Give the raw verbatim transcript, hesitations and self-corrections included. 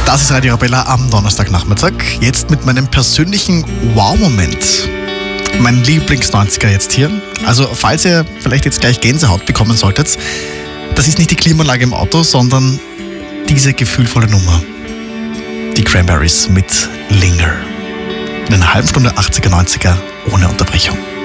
Das ist Radio Arabella am Donnerstagnachmittag. Jetzt mit meinem persönlichen Wow-Moment. Mein Lieblings-neunziger jetzt hier. Also falls ihr vielleicht jetzt gleich Gänsehaut bekommen solltet, das ist nicht die Klimaanlage im Auto, sondern diese gefühlvolle Nummer. Die Cranberries mit Linger. In einer halben Stunde achtziger, neunziger ohne Unterbrechung.